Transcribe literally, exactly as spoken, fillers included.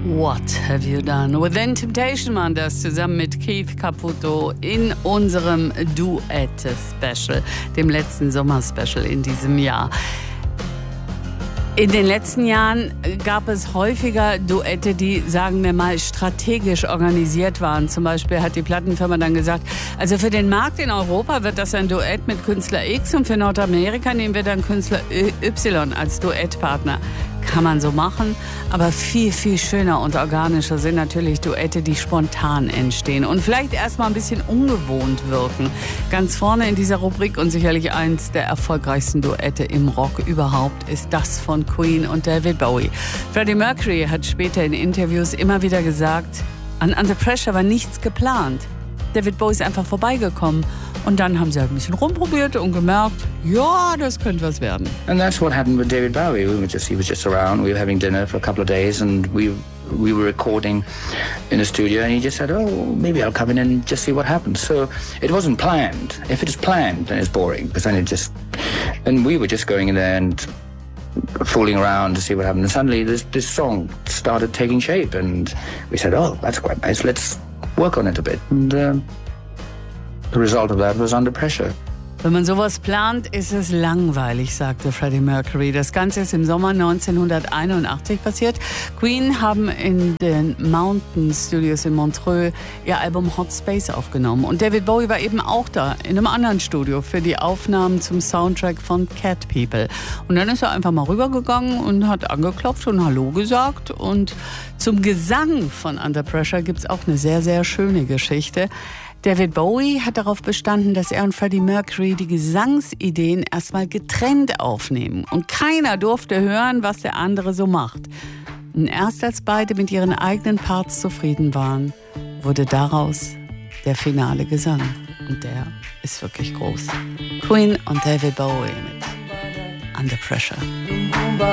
What Have You Done? Within Temptation waren das zusammen mit Keith Caputo in unserem Duette-Special, dem letzten Sommer-Special in diesem Jahr. In den letzten Jahren gab es häufiger Duette, die, sagen wir mal, strategisch organisiert waren. Zum Beispiel hat die Plattenfirma dann gesagt, also für den Markt in Europa wird das ein Duett mit Künstler X und für Nordamerika nehmen wir dann Künstler Y als Duettpartner. Kann man so machen, aber viel, viel schöner und organischer sind natürlich Duette, die spontan entstehen und vielleicht erstmal ein bisschen ungewohnt wirken. Ganz vorne in dieser Rubrik und sicherlich eins der erfolgreichsten Duette im Rock überhaupt ist das von Queen und David Bowie. Freddie Mercury hat später in Interviews immer wieder gesagt, an Under Pressure war nichts geplant. David Bowie ist einfach vorbeigekommen. Und dann haben sie halt ein bisschen rumprobiert und gemerkt, ja, das könnte was werden. And that's what happened with David Bowie. We were just, he was just around. We were having dinner for a couple of days, and we we were recording in a studio. And he just said, "Oh, maybe I'll come in and just see what happens." So it wasn't planned. If it is planned, then it's boring. Because then it just, and we were just going in there and fooling around to see what happened. And suddenly this this song started taking shape, and we said, "Oh, that's quite nice. Let's work on it a bit." And uh, the result of that was Under Pressure. Wenn man sowas plant, ist es langweilig, sagte Freddie Mercury. Das Ganze ist im Sommer neunzehnhunderteinundachtzig passiert. Queen haben in den Mountain Studios in Montreux ihr Album Hot Space aufgenommen. Und David Bowie war eben auch da, in einem anderen Studio, für die Aufnahmen zum Soundtrack von Cat People. Und dann ist er einfach mal rübergegangen und hat angeklopft und Hallo gesagt. Und zum Gesang von Under Pressure gibt es auch eine sehr, sehr schöne Geschichte. David Bowie hat darauf bestanden, dass er und Freddie Mercury die Gesangsideen erstmal getrennt aufnehmen. Und keiner durfte hören, was der andere so macht. Und erst als beide mit ihren eigenen Parts zufrieden waren, wurde daraus der finale Gesang. Und der ist wirklich groß. Queen und David Bowie mit Under Pressure.